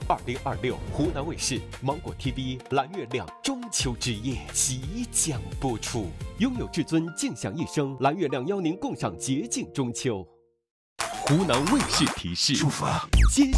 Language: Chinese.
2026湖南卫视、芒果 TV 蓝月亮中秋之夜即将播出，拥有至尊静享一生，蓝月亮邀您共赏洁净中秋。湖南卫视提示：出发，接